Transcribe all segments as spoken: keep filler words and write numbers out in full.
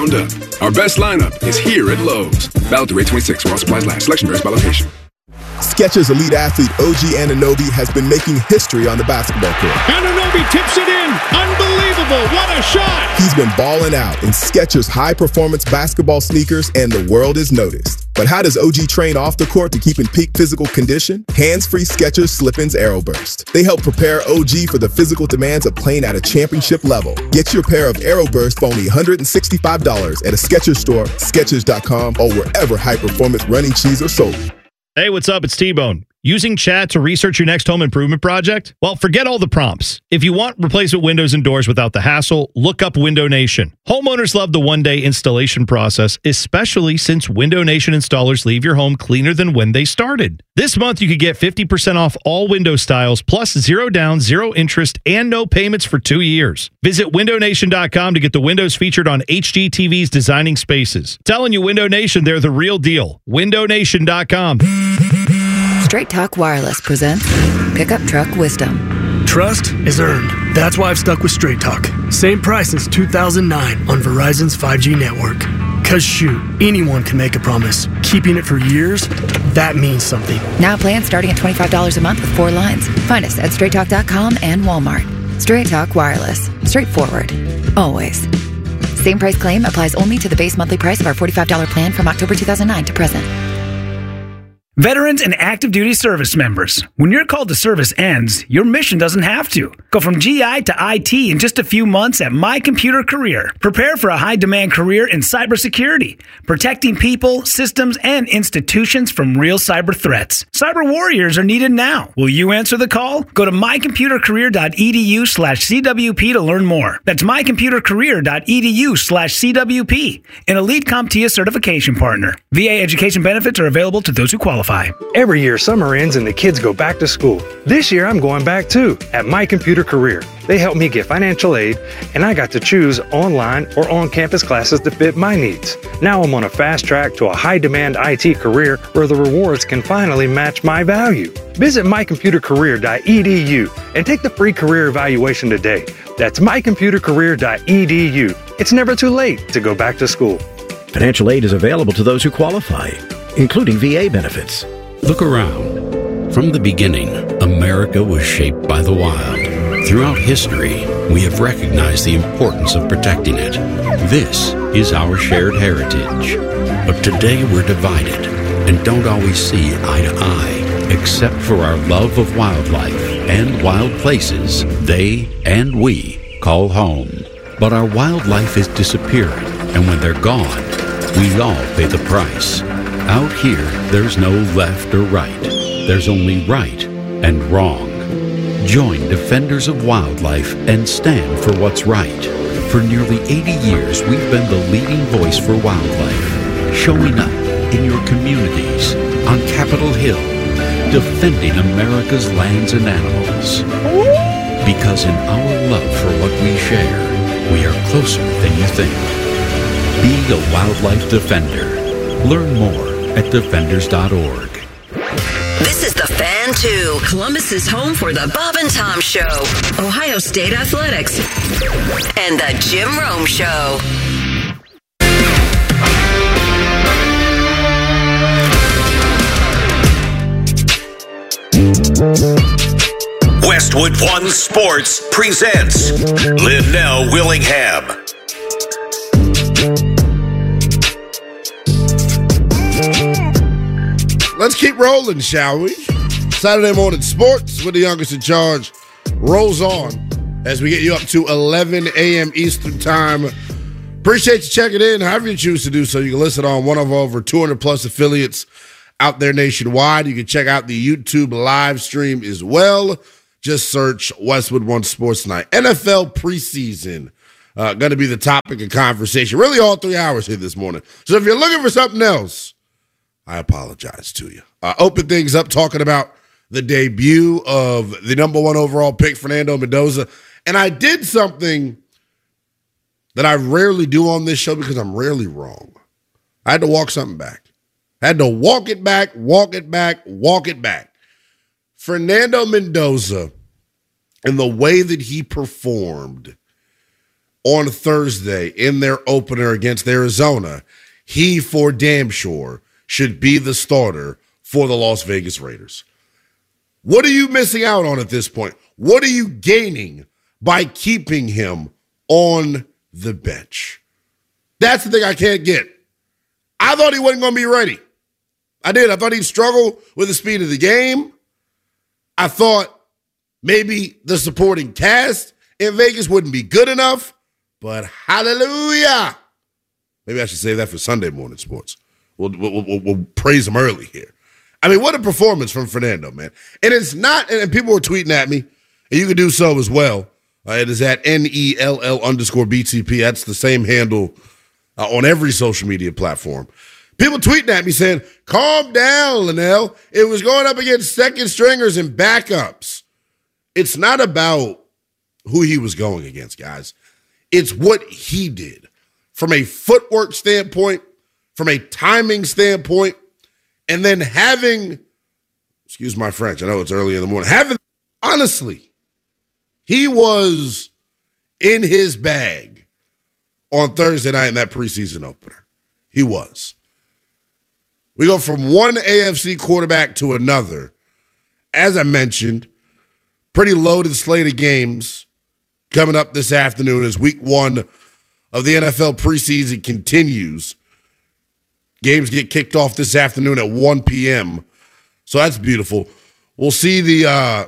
ground up. Our best lineup is here at Lowe's. Valid through eight twenty-six while supplies last. Selection varies by location. Skechers elite athlete O G Anunoby has been making history on the basketball court. Anunoby tips it in. Unbelievable. What a shot. He's been balling out in Skechers high-performance basketball sneakers, and the world is noticed. But how does O G train off the court to keep in peak physical condition? Hands-free Skechers Slip-ins Aeroburst. They help prepare O G for the physical demands of playing at a championship level. Get your pair of Aeroburst for only one hundred sixty-five dollars at a Skechers store, Skechers dot com, or wherever high-performance running shoes are sold. Hey, what's up? It's T-Bone. Using chat to research your next home improvement project? Well, forget all the prompts. If you want replacement windows and doors without the hassle, look up Window Nation. Homeowners love the one-day installation process, especially since Window Nation installers leave your home cleaner than when they started. This month, you could get fifty percent off all window styles, plus zero down, zero interest, and no payments for two years. Visit window nation dot com to get the windows featured on H G T V's Designing Spaces. Telling you, Window Nation, they're the real deal. window nation dot com. Straight Talk Wireless presents Pickup Truck Wisdom. Trust is earned. That's why I've stuck with Straight Talk. Same price since two thousand nine on Verizon's five G network. Cause shoot, anyone can make a promise. Keeping it for years, that means something. Now plans starting at twenty-five dollars a month with four lines. Find us at straight talk dot com and Walmart. Straight Talk Wireless. Straightforward. Always. Same price claim applies only to the base monthly price of our forty-five dollars plan from October two thousand nine to present. Veterans and active duty service members, when your call to service ends, your mission doesn't have to. Go from G I to I T in just a few months at My Computer Career. Prepare for a high-demand career in cybersecurity, protecting people, systems, and institutions from real cyber threats. Cyber warriors are needed now. Will you answer the call? Go to my computer career dot e d u slash c w p to learn more. That's my computer career dot e d u slash c w p, an Elite CompTIA certification partner. V A education benefits are available to those who qualify. Every year, summer ends and the kids go back to school. This year, I'm going back too, at My Computer Career. They helped me get financial aid, and I got to choose online or on-campus classes that fit my needs. Now I'm on a fast track to a high-demand I T career where the rewards can finally match my value. Visit my computer career dot e d u and take the free career evaluation today. That's my computer career dot e d u. It's never too late to go back to school. Financial aid is available to those who qualify, including V A benefits. Look around. From the beginning, America was shaped by the wild. Throughout history, we have recognized the importance of protecting it. This is our shared heritage. But today we're divided and don't always see eye to eye, except for our love of wildlife and wild places they and we call home. But our wildlife is disappearing, and when they're gone, we all pay the price. Out here, there's no left or right. There's only right and wrong. Join Defenders of Wildlife and stand for what's right. For nearly eighty years, we've been the leading voice for wildlife, showing up in your communities, on Capitol Hill, defending America's lands and animals. Because in our love for what we share, we are closer than you think. Be a wildlife defender. Learn more at defenders dot org. This is the Fan two, Columbus's home for the Bob and Tom Show, Ohio State Athletics, and the Jim Rome Show. Westwood One Sports presents Linnell Willingham. Let's keep rolling, shall we? Saturday morning sports with the youngest in charge rolls on as we get you up to eleven a.m. Eastern time. Appreciate you checking in. However you choose to do so, you can listen on one of over two hundred plus affiliates out there nationwide. You can check out the YouTube live stream as well. Just search Westwood One Sports Night. N F L preseason uh, going to be the topic of conversation. Really all three hours here this morning. So if you're looking for something else, I apologize to you. Uh, open things up talking about the debut of the number one overall pick, Fernando Mendoza. And I did something that I rarely do on this show because I'm rarely wrong. I had to walk something back. I had to walk it back, walk it back, walk it back. Fernando Mendoza and the way that he performed on Thursday in their opener against Arizona, he for damn sure should be the starter for the Las Vegas Raiders. What are you missing out on at this point? What are you gaining by keeping him on the bench? That's the thing I can't get. I thought he wasn't going to be ready. I did. I thought he'd struggle with the speed of the game. I thought maybe the supporting cast in Vegas wouldn't be good enough, but hallelujah. Maybe I should save that for Sunday morning sports. We'll, we'll, we'll, we'll praise him early here. I mean, what a performance from Fernando, man. And it's not, and people were tweeting at me, and you can do so as well. Uh, it is at N E L L underscore B T P. That's the same handle uh, on every social media platform. People tweeting at me saying, calm down, Linnell. It was going up against second stringers and backups. It's not about who he was going against, guys. It's what he did from a footwork standpoint, from a timing standpoint, and then having, excuse my French, I know it's early in the morning, having, honestly, he was in his bag on Thursday night in that preseason opener. He was. We go from one A F C quarterback to another. As I mentioned, pretty loaded slate of games coming up this afternoon as week one of the N F L preseason continues. Games get kicked off this afternoon at one p.m. So that's beautiful. We'll see the uh,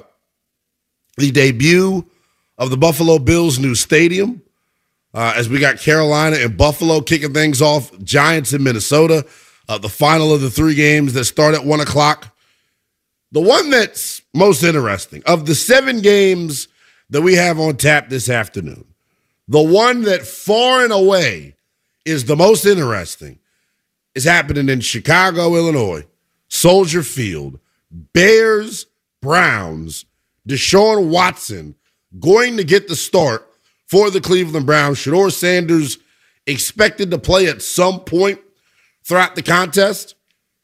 the debut of the Buffalo Bills' new stadium uh, as we got Carolina and Buffalo kicking things off, Giants in Minnesota. Uh, the final of the three games that start at one o'clock. The one that's most interesting, of the seven games that we have on tap this afternoon, the one that far and away is the most interesting is happening in Chicago, Illinois, Soldier Field. Bears, Browns, Deshaun Watson going to get the start for the Cleveland Browns. Shedeur Sanders expected to play at some point throughout the contest.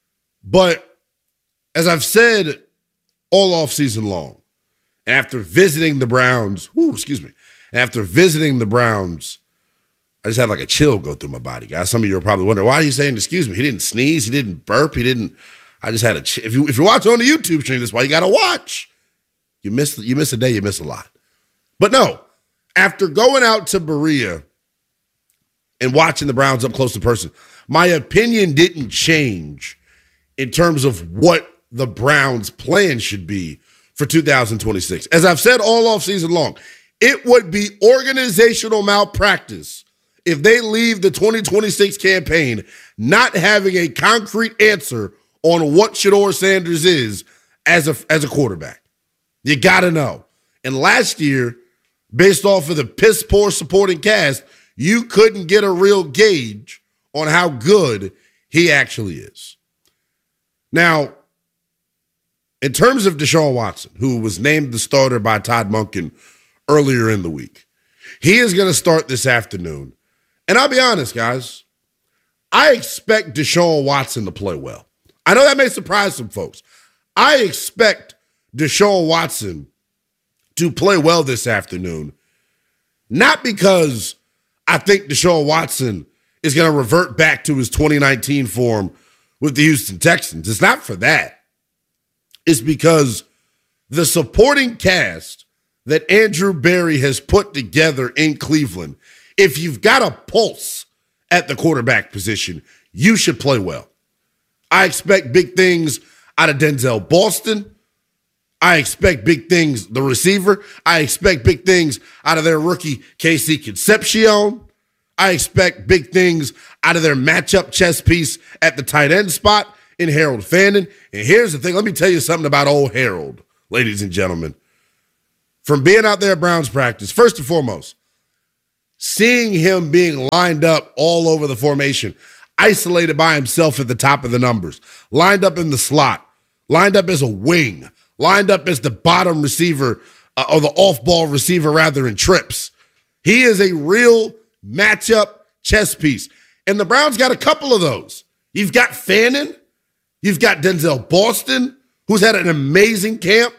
But as I've said all offseason long, after visiting the Browns, whoo, excuse me, after visiting the Browns, I just had like a chill go through my body, guys. Some of you are probably wondering, why are you saying excuse me? He didn't sneeze. He didn't burp. He didn't. I just had a chill. If you, if you're watching on the YouTube stream, that's why you got to watch. You miss, you miss a day, you miss a lot. But no, after going out to Berea and watching the Browns up close to person, my opinion didn't change in terms of what the Browns' plan should be for two thousand twenty-six. As I've said all offseason long, it would be organizational malpractice if they leave the twenty twenty-six campaign not having a concrete answer on what Shedeur Sanders is as a, as a quarterback. You got to know. And last year, based off of the piss-poor supporting cast, you couldn't get a real gauge on how good he actually is. Now, in terms of Deshaun Watson, who was named the starter by Todd Monken earlier in the week, he is going to start this afternoon. And I'll be honest, guys, I expect Deshaun Watson to play well. I know that may surprise some folks. I expect Deshaun Watson to play well this afternoon, not because I think Deshaun Watson is going to revert back to his twenty nineteen form with the Houston Texans. It's not for that. It's because the supporting cast that Andrew Berry has put together in Cleveland, if you've got a pulse at the quarterback position, you should play well. I expect big things out of Denzel Boston. I expect big things, the receiver. I expect big things out of their rookie, K C Concepcion. I expect big things out of their matchup chess piece at the tight end spot in Harold Fannin. And here's the thing. Let me tell you something about old Harold, ladies and gentlemen. From being out there at Browns practice, first and foremost, seeing him being lined up all over the formation, isolated by himself at the top of the numbers, lined up in the slot, lined up as a wing, lined up as the bottom receiver, uh, or the off-ball receiver rather, in trips. He is a real matchup chess piece. And the Browns got a couple of those. You've got Fannin. You've got Denzel Boston, who's had an amazing camp.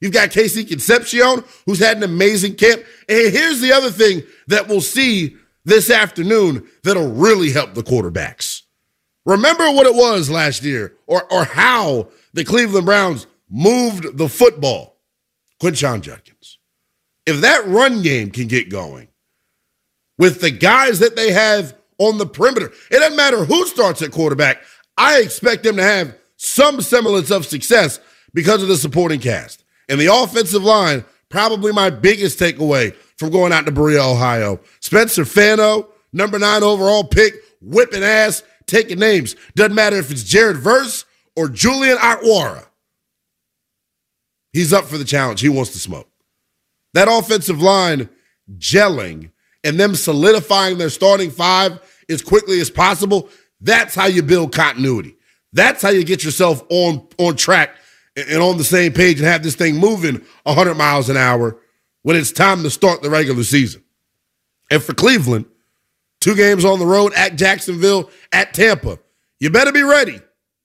You've got Casey Concepcion, who's had an amazing camp. And here's the other thing that we'll see this afternoon that'll really help the quarterbacks. Remember what it was last year, or, or how the Cleveland Browns moved the football. Quinshon Judkins. If that run game can get going with the guys that they have on the perimeter, it doesn't matter who starts at quarterback, I expect them to have some semblance of success because of the supporting cast. And the offensive line, probably my biggest takeaway from going out to Berea, Ohio. Spencer Fano, number nine overall pick, whipping ass, taking names. Doesn't matter if it's Jared Verse or Julian Atwara. He's up for the challenge. He wants to smoke. That offensive line gelling and them solidifying their starting five as quickly as possible, that's how you build continuity. That's how you get yourself on, on track and on the same page and have this thing moving one hundred miles an hour when it's time to start the regular season. And for Cleveland, two games on the road at Jacksonville, at Tampa. You better be ready,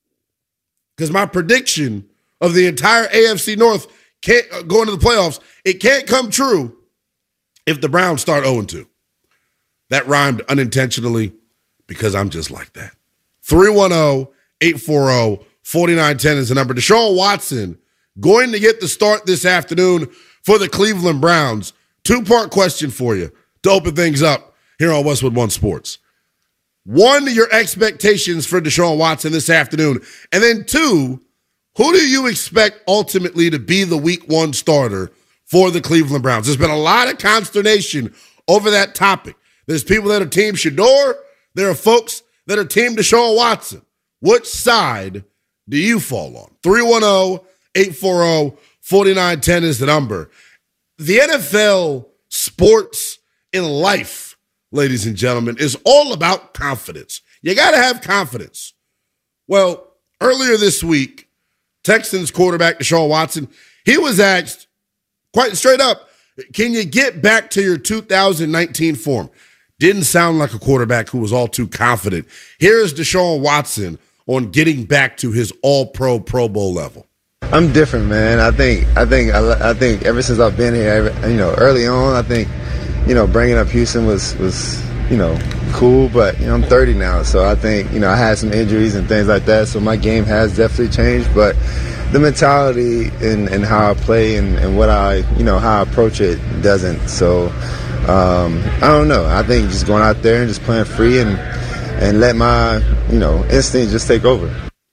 because my prediction of the entire A F C North can't uh, go into the playoffs, it can't come true if the Browns start oh and two. That rhymed unintentionally because I'm just like that. three one zero, eight four zero, four nine one zero is the number. Deshaun Watson going to get the start this afternoon for the Cleveland Browns. Two-part question for you to open things up here on Westwood One Sports. One, your expectations for Deshaun Watson this afternoon. And then two, who do you expect ultimately to be the week one starter for the Cleveland Browns? There's been a lot of consternation over that topic. There's people that are team Shador. There are folks that are team Deshaun Watson. Which side do you fall on? three one zero, eight four zero, four nine one zero is the number. The N F L, sports, and life, ladies and gentlemen, is all about confidence. You got to have confidence. Well, earlier this week, Texans quarterback Deshaun Watson, he was asked quite straight up, can you get back to your two thousand nineteen form? Didn't sound like a quarterback who was all too confident. Here's Deshaun Watson on getting back to his all-pro Pro Bowl level. I'm different, man. I think I think I, I think ever since I've been here, you know, early on, I think, you know, bringing up Houston was was you know cool, but you know, I'm thirty now, so I think, you know, I had some injuries and things like that, so my game has definitely changed, but the mentality and, and how I play and, and what I, you know, how I approach it doesn't. So um, I don't know. I think just going out there and just playing free and and let my, you know, instinct just take over.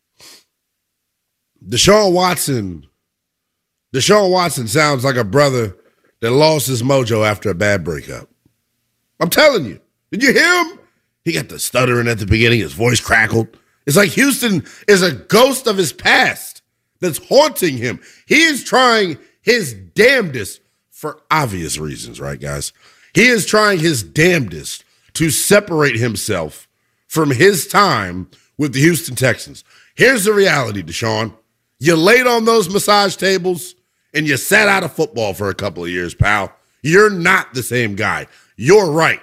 Deshaun Watson, Deshaun Watson sounds like a brother that lost his mojo after a bad breakup. I'm telling you. Did you hear him? He got the stuttering at the beginning. His voice crackled. It's like Houston is a ghost of his past that's haunting him. He is trying his damnedest for obvious reasons, right, guys? He is trying his damnedest to separate himself from his time with the Houston Texans. Here's the reality, Deshaun. You laid on those massage tables and you sat out of football for a couple of years, pal. You're not the same guy. You're right.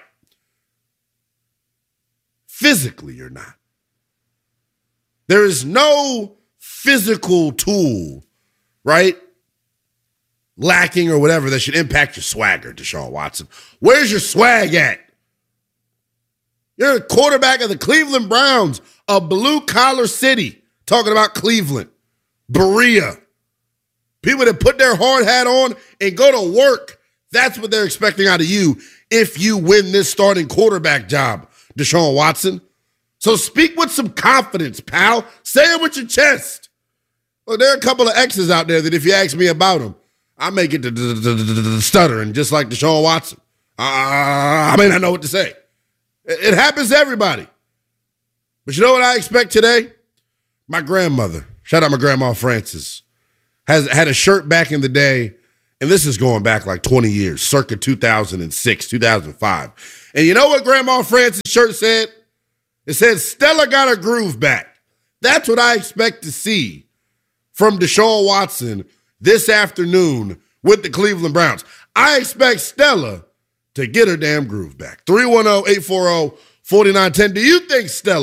Physically, you're not. There is no physical tool, right, lacking or whatever that should impact your swagger, Deshaun Watson. Where's your swag at? You're a quarterback of the Cleveland Browns, a blue-collar city, talking about Cleveland, Berea. People that put their hard hat on and go to work, that's what they're expecting out of you if you win this starting quarterback job, Deshaun Watson. So speak with some confidence, pal. Say it with your chest. Well, there are a couple of X's out there that if you ask me about them, I may get to stuttering just like Deshaun Watson. Uh, I may not know what to say. It happens to everybody. But you know what I expect today? My grandmother, shout out my grandma Frances, has had a shirt back in the day, and this is going back like twenty years, circa two thousand six, two thousand five. And you know what Grandma Frances' shirt said? It said, Stella got her groove back. That's what I expect to see from Deshaun Watson this afternoon with the Cleveland Browns. I expect Stella to get her damn groove back. three one zero, eight four zero, four nine one zero. Do you think Stella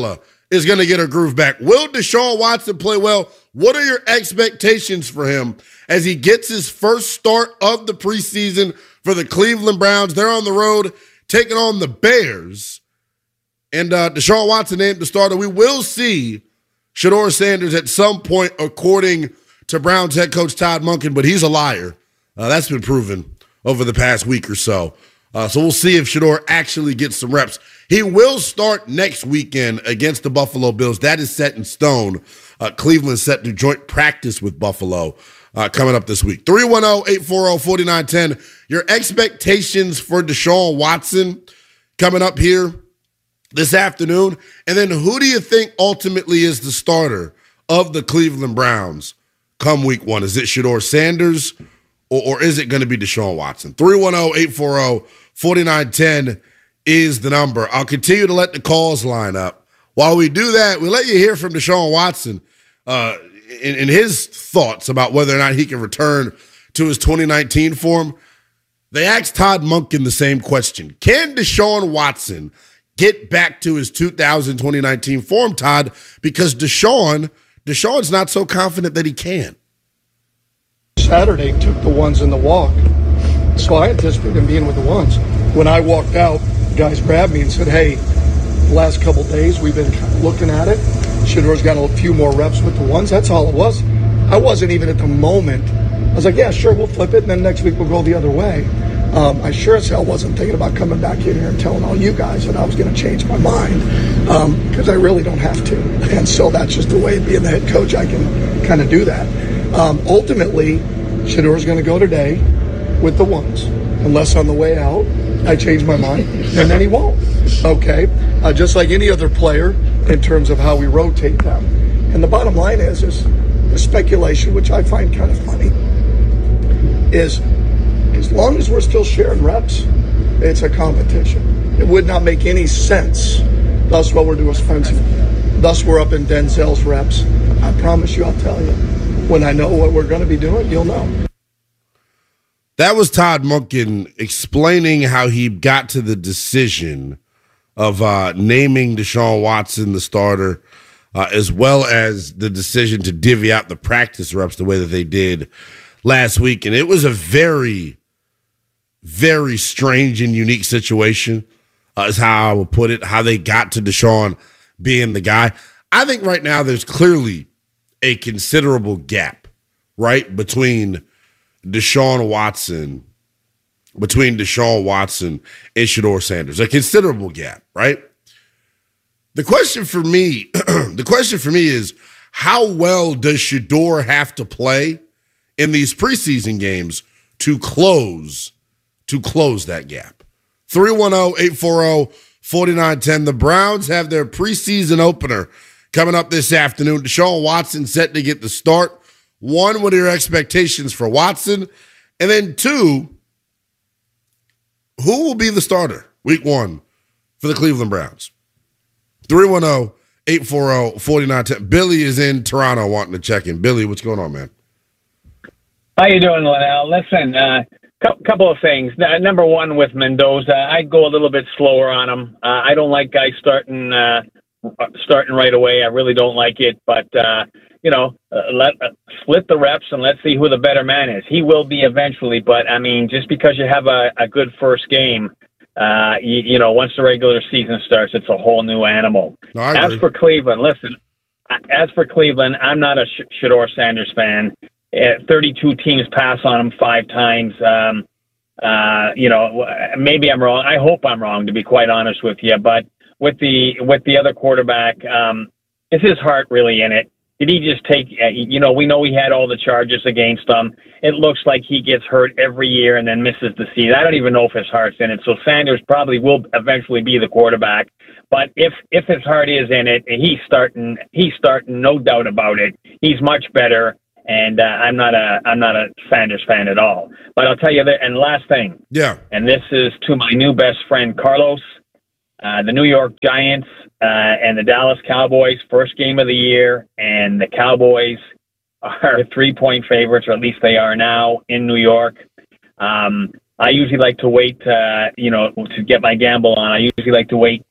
is going to get her groove back. Will Deshaun Watson play well? What are your expectations for him as he gets his first start of the preseason for the Cleveland Browns? They're on the road taking on the Bears. And uh, Deshaun Watson named the starter. We will see Shedeur Sanders at some point, according to Browns head coach Todd Monken, but he's a liar. Uh, that's been proven over the past week or so. Uh, so we'll see if Shedeur actually gets some reps. He will start next weekend against the Buffalo Bills. That is set in stone. Uh, Cleveland set to joint practice with Buffalo uh, coming up this week. three one zero, eight four zero, four nine one zero. Your expectations for Deshaun Watson coming up here this afternoon. And then who do you think ultimately is the starter of the Cleveland Browns come week one? Is it Shedeur Sanders or, or is it going to be Deshaun Watson? three one zero, eight four zero, four nine one zero is the number. I'll continue to let the calls line up. While we do that, we'll let you hear from Deshaun Watson uh, in, in his thoughts about whether or not he can return to his twenty nineteen form. They asked Todd Monken the same question. Can Deshaun Watson get back to his two thousand twenty nineteen form, Todd? Because Deshaun, Deshaun's not so confident that he can. Saturday took the ones in the walk, so I anticipate him being with the ones. When I walked out, guys grabbed me and said, hey, the last couple days we've been looking at it. Shedeur's got a few more reps with the ones. That's all it was. I wasn't even at the moment. I was like, yeah, sure, we'll flip it, and then next week we'll go the other way. Um, I sure as hell wasn't thinking about coming back in here and telling all you guys that I was going to change my mind, because um, I really don't have to. And so that's just the way, being the head coach, I can kind of do that. Um, ultimately, Shedeur's going to go today with the ones, unless on the way out I change my mind, and then he won't. Okay, uh, just like any other player in terms of how we rotate them. And the bottom line is, is the speculation, which I find kind of funny, is as long as we're still sharing reps, it's a competition. It would not make any sense. Thus, what we're doing is offensive. Thus, we're up in Denzel's reps. I promise you, I'll tell you. When I know what we're going to be doing, you'll know. That was Todd Monken explaining how he got to the decision of uh, naming Deshaun Watson the starter, uh, as well as the decision to divvy out the practice reps the way that they did last week. And it was a very, very strange and unique situation, uh, is how I would put it, how they got to Deshaun being the guy. I think right now there's clearly a considerable gap, right, between Deshaun Watson, between Deshaun Watson and Shedeur Sanders. A considerable gap, right? The question for me, the question for me is, how well does Shedeur have to play in these preseason games to close, to close that gap? three one zero, eight four zero, four nine one zero. The Browns have their preseason opener coming up this afternoon. Deshaun Watson set to get the start. One, what are your expectations for Watson? And then two, who will be the starter week one for the Cleveland Browns? three one zero, eight four zero, four nine one zero. Billy is in Toronto wanting to check in. Billy, what's going on, man? How you doing, Linnell? Listen, a uh, couple of things. Uh, number one, with Mendoza, I'd go a little bit slower on him. Uh, I don't like guys starting uh, starting right away. I really don't like it, but uh, you know, uh, let uh, split the reps and let's see who the better man is. He will be eventually, but I mean, just because you have a, a good first game, uh, you, you know, once the regular season starts, it's a whole new animal. No, as for Cleveland, listen, as for Cleveland, I'm not a Shedeur Sanders fan. Uh, thirty-two teams pass on him five times. Um, uh, you know, maybe I'm wrong. I hope I'm wrong, to be quite honest with you. But with the with the other quarterback, um, is his heart really in it? Did he just take, uh, you know, we know he had all the charges against him. It looks like he gets hurt every year and then misses the season. I don't even know if his heart's in it. So Sanders probably will eventually be the quarterback. But if if his heart is in it, he's starting, he's starting, no doubt about it. He's much better. And uh, I'm not a I'm not a Sanders fan at all. But I'll tell you that. And last thing. Yeah. And this is to my new best friend, Carlos. Uh, the New York Giants uh, and the Dallas Cowboys, first game of the year, and the Cowboys are three-point favorites, or at least they are now in New York. Um, I usually like to wait, uh, you know, to get my gamble on. I usually like to wait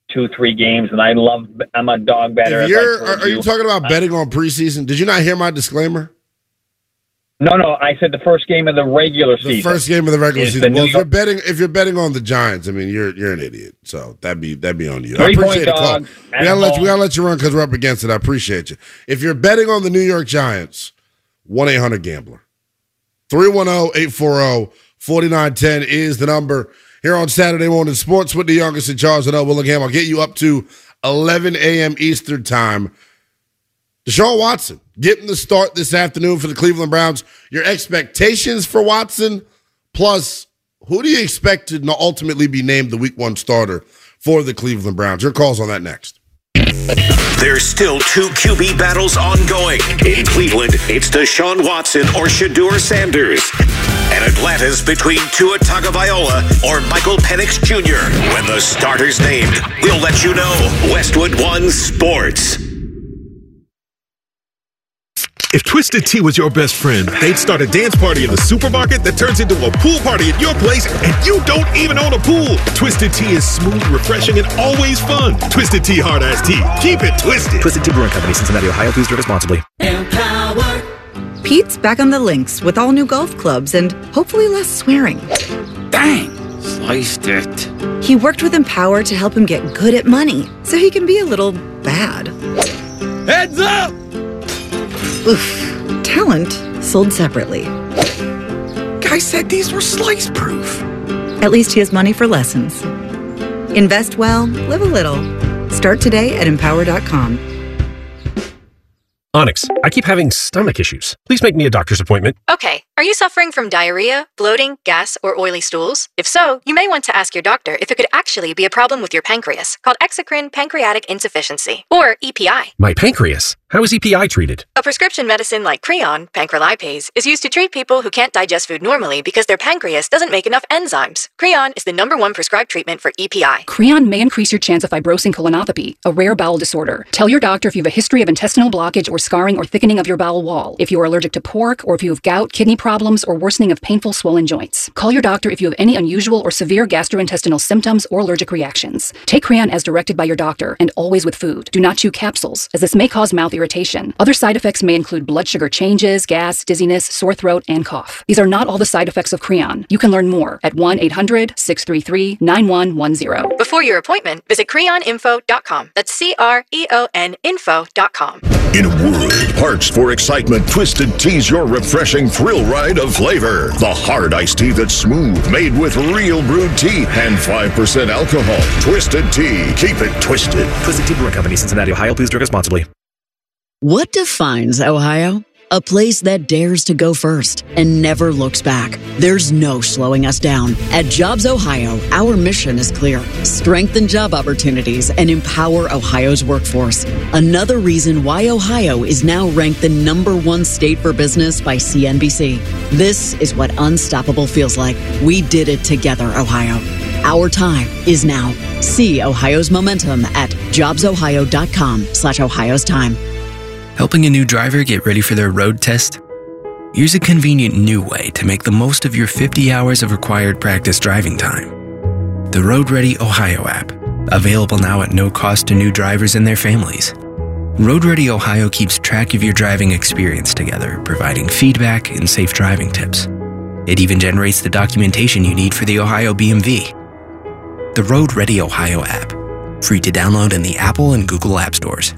two, three games, and I love. I'm a dog better. If you're, are, are you talking about I, betting on preseason? Did you not hear my disclaimer? No, no. I said the first game of the regular the season. The first game of the regular season. The well, if you're betting, if you're betting on the Giants, I mean, you're you're an idiot. So that'd be that'd be on you. I appreciate the call. We gotta let you, we gotta let you run because we're up against it. I appreciate you. If you're betting on the New York Giants, one eight hundred gambler, three one zero, eight four zero, four nine one zero is the number here on Saturday Morning Sports with the youngest in charge of L. Willingham. I'll get you up to eleven a.m. Eastern time. Deshaun Watson getting the start this afternoon for the Cleveland Browns. Your expectations for Watson, plus who do you expect to ultimately be named the week one starter for the Cleveland Browns? Your calls on that next. There's still two Q B battles ongoing. In Cleveland, it's Deshaun Watson or Shedeur Sanders. And Atlanta's between Tua Tagovailoa or Michael Penix Junior When the starter's named, we'll let you know. Westwood One Sports. If Twisted Tea was your best friend, they'd start a dance party in the supermarket that turns into a pool party at your place, and you don't even own a pool. Twisted Tea is smooth, refreshing, and always fun. Twisted Tea Hard Iced Tea. Keep it twisted. Twisted Tea Brewing Company, Cincinnati, Ohio. Please drink responsibly. Empower. Pete's back on the links with all new golf clubs and hopefully less swearing. Dang, sliced it. He worked with Empower to help him get good at money, so he can be a little bad. Heads up! Oof. Talent sold separately. Guy said these were slice proof. At least he has money for lessons. Invest well, live a little. Start today at empower dot com. Onyx, I keep having stomach issues. Please make me a doctor's appointment. Okay. Are you suffering from diarrhea, bloating, gas, or oily stools? If so, you may want to ask your doctor if it could actually be a problem with your pancreas, called exocrine pancreatic insufficiency, or E P I. My pancreas? How is E P I treated? A prescription medicine like Creon, pancrelipase, is used to treat people who can't digest food normally because their pancreas doesn't make enough enzymes. Creon is the number one prescribed treatment for E P I. Creon may increase your chance of fibrosing colonopathy, a rare bowel disorder. Tell your doctor if you have a history of intestinal blockage or scarring or thickening of your bowel wall, if you are allergic to pork, or if you have gout, kidney problems, or worsening of painful swollen joints. Call your doctor if you have any unusual or severe gastrointestinal symptoms or allergic reactions. Take Creon as directed by your doctor, and always with food. Do not chew capsules, as this may cause mouth irritation. Other side effects may include blood sugar changes, gas, dizziness, sore throat, and cough. These are not all the side effects of Creon. You can learn more at one eight hundred, six three three, nine one one zero. Before your appointment, visit creon info dot com. That's C R E O N info dot com. In a world parched for excitement, Twisted Tea's your refreshing thrill ride of flavor. The hard iced tea that's smooth, made with real brewed tea and five percent alcohol. Twisted Tea. Keep it twisted. Twisted Tea Brewing Company, Cincinnati, Ohio. Please drink responsibly. What defines Ohio? A place that dares to go first and never looks back. There's no slowing us down. At Jobs Ohio, our mission is clear. Strengthen job opportunities and empower Ohio's workforce. Another reason why Ohio is now ranked the number one state for business by C N B C. This is what unstoppable feels like. We did it together, Ohio. Our time is now. See Ohio's momentum at jobsohio.com slash Ohio's time. Helping a new driver get ready for their road test? Here's a convenient new way to make the most of your fifty hours of required practice driving time. The Road Ready Ohio app, available now at no cost to new drivers and their families. Road Ready Ohio keeps track of your driving experience together, providing feedback and safe driving tips. It even generates the documentation you need for the Ohio B M V. The Road Ready Ohio app, free to download in the Apple and Google App Stores.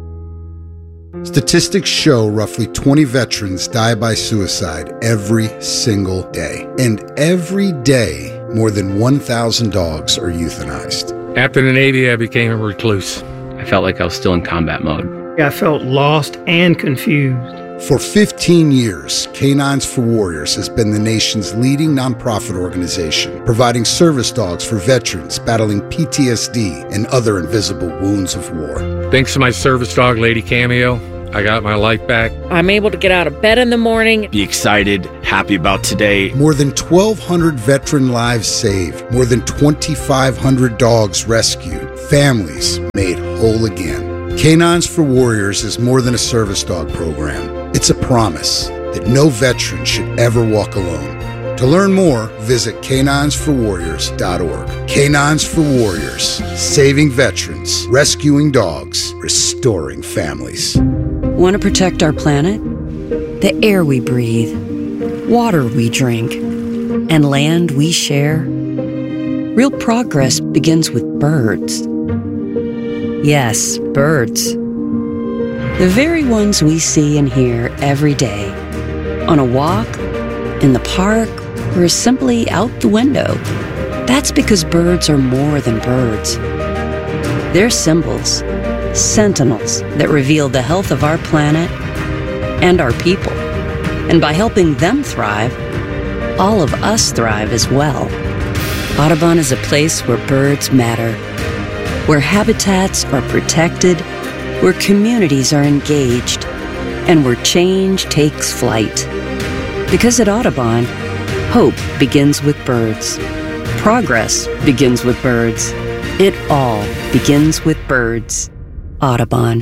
Statistics show roughly twenty veterans die by suicide every single day. And every day, more than one thousand dogs are euthanized. After the Navy, I became a recluse. I felt like I was still in combat mode. I felt lost and confused. For fifteen years, Canines for Warriors has been the nation's leading nonprofit organization, providing service dogs for veterans battling P T S D and other invisible wounds of war. Thanks to my service dog, Lady Cameo, I got my life back. I'm able to get out of bed in the morning. Be excited, happy about today. More than twelve hundred veteran lives saved. More than twenty-five hundred dogs rescued. Families made whole again. Canines for Warriors is more than a service dog program. It's a promise that no veteran should ever walk alone. To learn more, visit canines for warriors dot org. Canines for Warriors, saving veterans, rescuing dogs, restoring families. Want to protect our planet? The air we breathe, water we drink, and land we share? Real progress begins with birds. Yes, birds. The very ones we see and hear every day. On a walk, in the park, or simply out the window. That's because birds are more than birds. They're symbols, sentinels that reveal the health of our planet and our people. And by helping them thrive, all of us thrive as well. Audubon is a place where birds matter, where habitats are protected, where communities are engaged, and where change takes flight. Because at Audubon, hope begins with birds. Progress begins with birds. It all begins with birds. Audubon.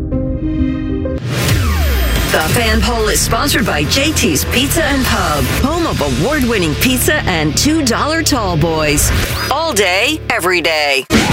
The Fan Poll is sponsored by J T's Pizza and Pub, home of award-winning pizza and two dollar tall boys. All day, every day.